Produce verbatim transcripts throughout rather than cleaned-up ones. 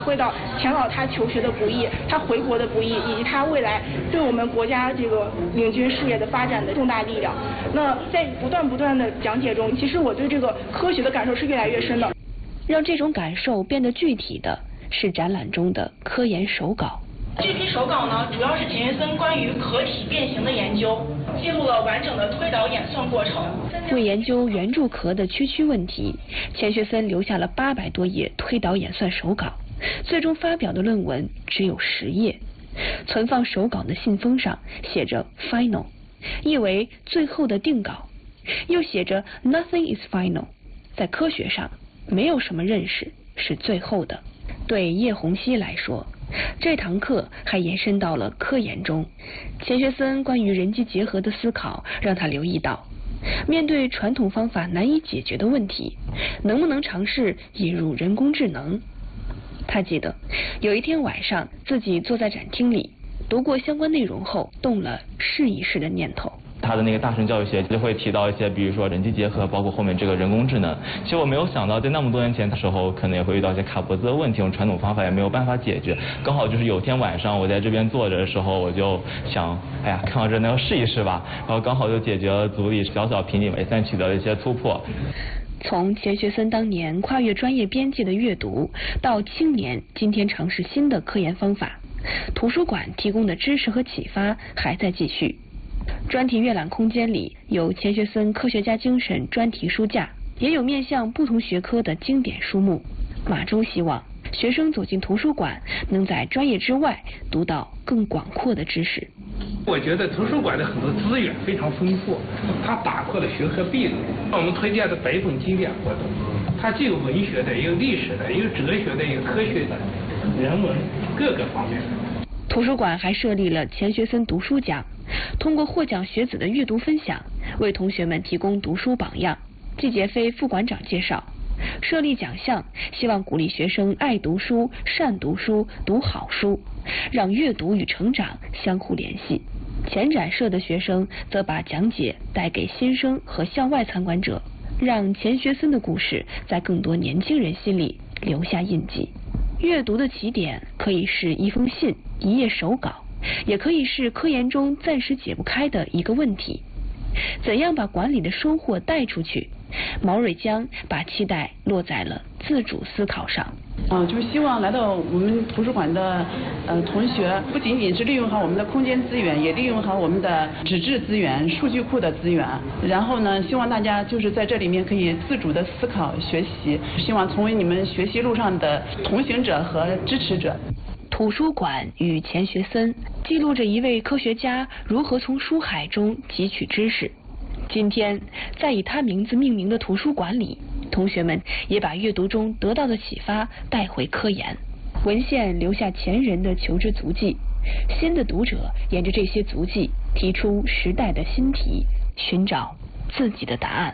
会到田老他求学的不易，他回国的不易，以及他未来对我们国家这个领军事业的发展的重大力量。那在不断不断的讲解中，其实我对这个科学的感受是越来越深的。 让这种感受变得具体的是展览中的科研手稿。 这批手稿呢，主要是钱学森关于壳体变形的研究，记录了完整的推导演算过程。 为研究圆柱壳的区区问题，钱学森留下了八百多页推导演算手稿。最终发表的论文只有十页，存放手稿的信封上写着 final， 意为最后的定稿，又写着 nothing is final， 在科学上没有什么认识是最后的。对叶洪熙来说，这堂课还延伸到了科研中。钱学森关于人机结合的思考让他留意到，面对传统方法难以解决的问题，能不能尝试引入人工智能。他记得有一天晚上，自己坐在展厅里读过相关内容后，动了试一试的念头。 他的那个大乘教育学就会提到一些，比如说人机结合，包括后面这个人工智能。其实我没有想到，在那么多年前的时候，可能也会遇到一些卡脖子的问题，用传统方法也没有办法解决。刚好就是有天晚上我在这边坐着的时候，我就想，哎呀，看到这能试一试吧。然后刚好就解决了组里小小瓶颈，也算取得了一些突破。 从钱学森当年跨越专业边界的阅读，到青年今天尝试新的科研方法，图书馆提供的知识和启发还在继续。专题阅览空间里有钱学森科学家精神专题书架，也有面向不同学科的经典书目。马中希望学生走进图书馆，能在专业之外读到更广阔的知识。 我觉得图书馆的很多资源非常丰富，它打破了学科壁垒。我们推荐的北本经典活动，它既有文学的，也有历史的，也有哲学的，也有科学的，人文各个方面的。 图书馆还设立了钱学森读书奖，通过获奖学子的阅读分享，为同学们提供读书榜样。季杰飞副馆长介绍，设立奖项，希望鼓励学生爱读书、善读书、读好书，让阅读与成长相互联系。前展社的学生则把讲解带给新生和校外参观者，让钱学森的故事在更多年轻人心里留下印记。阅读的起点可以是一封信、一页手稿，也可以是科研中暂时解不开的一个问题。怎样把管理的收获带出去？毛蕊江把期待落在了自主思考上。 啊，就是希望来到我们图书馆的呃同学，不仅仅是利用好我们的空间资源，也利用好我们的纸质资源、数据库的资源。然后呢，希望大家就是在这里面可以自主的思考学习，希望成为你们学习路上的同行者和支持者。 图书馆与钱学森记录着一位科学家如何从书海中汲取知识。今天，在以他名字命名的图书馆里，同学们也把阅读中得到的启发带回科研。文献留下前人的求知足迹，新的读者沿着这些足迹提出时代的新题，寻找自己的答案。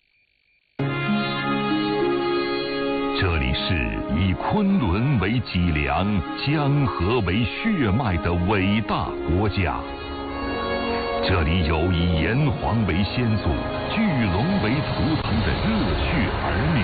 这里是以昆仑为脊梁、江河为血脉的伟大国家。这里有以炎黄为先祖、巨龙为图腾的热血儿女。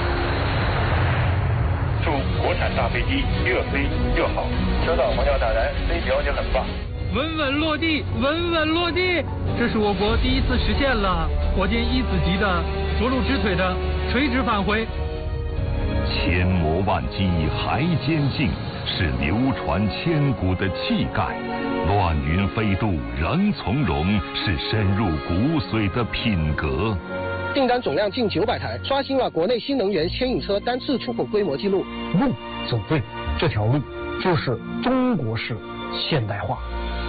祝国产大飞机越飞越好，收到黄教大人，飞行也很棒。 稳稳落地，稳稳落地，这是我国第一次实现了火箭一子级的着陆支腿的垂直返回。 千磨万击还坚劲，是流传千古的气概；乱云飞渡仍从容，是深入骨髓的品格。 订单总量近九百台，刷新了国内新能源牵引车单次出口规模纪录。 路走对，这条路就是中国式现代化。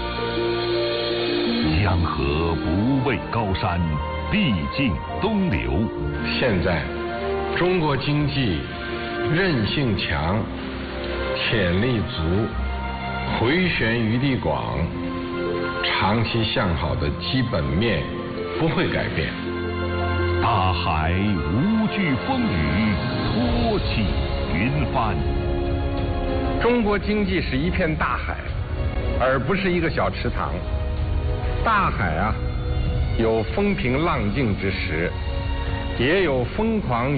江河不畏高山，必尽东流。 现在，中国经济韧性强，潜力足，回旋余地广，长期向好的基本面不会改变。 大海无惧风雨，托起云帆。 中国经济是一片大海，而不是一个小池塘。大海啊，有风平浪静之时，也有疯狂